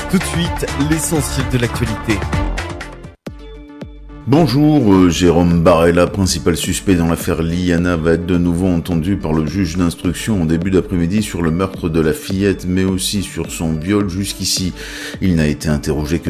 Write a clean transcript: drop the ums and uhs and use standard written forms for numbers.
Tout de suite, l'essentiel de l'actualité. Bonjour, Jérôme Barella, principal suspect dans l'affaire Liana, va être de nouveau entendu par le juge d'instruction en début d'après-midi sur le meurtre de la fillette, mais aussi sur son viol jusqu'ici. Il n'a été interrogé que